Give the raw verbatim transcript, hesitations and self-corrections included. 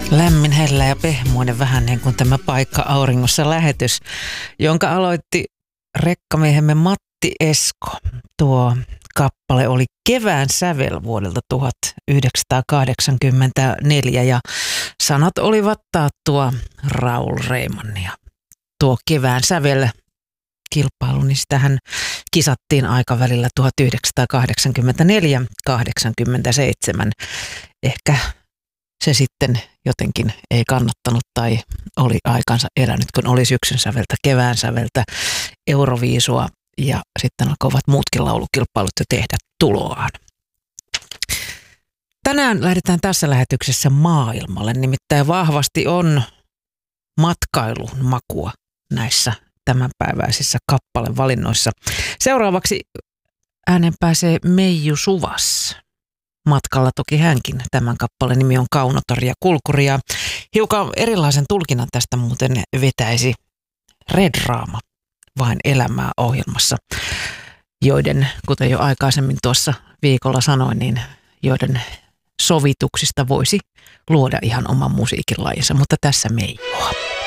Lämmin, hellä ja pehmoinen, vähän niin kuin tämä Paikka auringossa -lähetys, jonka aloitti rekkamiehemme Matti Esko. Tuo kappale oli Kevään sävel vuodelta tuhatyhdeksänsataakahdeksankymmentäneljä ja sanat olivat taattua Raul Reimannia. Tuo Kevään sävel kilpailu, niin sitähän kisattiin aikavälillä tuhatyhdeksänsataakahdeksankymmentäneljä kahdeksankymmentäseitsemän. Ehkä se sitten jotenkin ei kannattanut tai oli aikansa elänyt, kun oli syksyn säveltä, kevään säveltä, Euroviisua ja sitten alkoivat muutkin laulukilpailut jo tehdä tuloaan. Tänään lähdetään tässä lähetyksessä maailmalle, nimittäin vahvasti on matkailun makua näissä tämänpäiväisissä kappalevalinnoissa. Seuraavaksi äänen pääsee Meiju Suvas. Matkalla toki hänkin. Tämän kappaleen nimi on Kaunotori ja Kulkuri. Ja hiukan erilaisen tulkinnan tästä muuten vetäisi Red Raama Vain elämää -ohjelmassa, joiden, kuten jo aikaisemmin tuossa viikolla sanoin, niin joiden sovituksista voisi luoda ihan oman musiikin lajinsa. Mutta tässä Meijua.